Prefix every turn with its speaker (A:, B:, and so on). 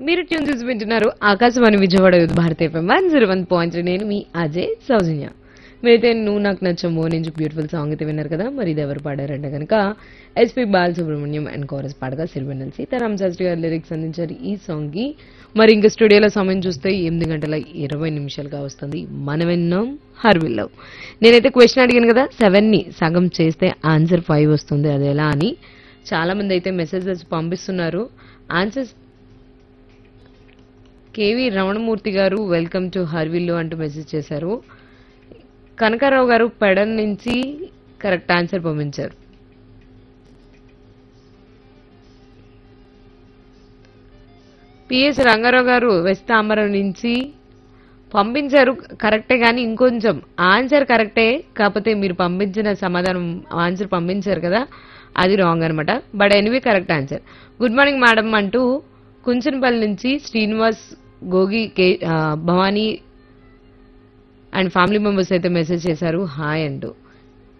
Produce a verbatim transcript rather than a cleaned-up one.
A: మీరు ట్యూన్ చేసి వింటున్నారు Akashvani Vijayawada youth Bharati FM one zero one point నేను మీ అజయ్ సౌజన్య. మీరైతే నువ్వు నాకు నచ్చమో నుంచి బ్యూటిఫుల్ సాంగ్ అయితే విన్నారు కదా. మరి ఇది ఎవరు పాడారంటే కనుక ఎస్పి బాలసుబ్రహ్మణ్యం అండ్ కోరస్ పాడగా సిరివెన్నెల సీతారాం శాస్త్రి గారు లిరిక్స్ అందించారు ఈ సాంగ్ కి. మరి ఇంకా స్టూడియోలో సమయం చూస్తే ఎనిమిది గంటల ఇరవై నిమిషాలుగా వస్తుంది. మనం విన్నాం హర్విల్లో. నేనైతే క్వశ్చన్ అడిగాను కదా, సెవెన్ ని సగం చేస్తే ఆన్సర్ ఫైవ్ వస్తుంది, అది ఎలా అని చాలా మంది అయితే మెసేజెస్ పంపిస్తున్నారు. ఆన్సర్స్ కేవి రమణమూర్తి గారు వెల్కమ్ టు హర్విల్లు అంటూ మెసేజ్ చేశారు. కనకారావు గారు పెడన్ నుంచి కరెక్ట్ ఆన్సర్ పంపించారు. పిఎస్ రంగారావు గారు వెస్ట్ తామరం నుంచి పంపించారు కరెక్టే, కానీ ఇంకొంచెం ఆన్సర్ కరెక్టే, కాకపోతే మీరు పంపించిన సమాధానం ఆన్సర్ పంపించారు కదా అది రాంగ్ అనమాట. But anyway correct answer. Good morning madam అంటూ కుంచనపల్లి నుంచి శ్రీనివాస్ గోగి కే భవానీ అండ్ ఫ్యామిలీ మెంబర్స్ అయితే మెసేజ్ చేశారు హాయ్ అంటూ.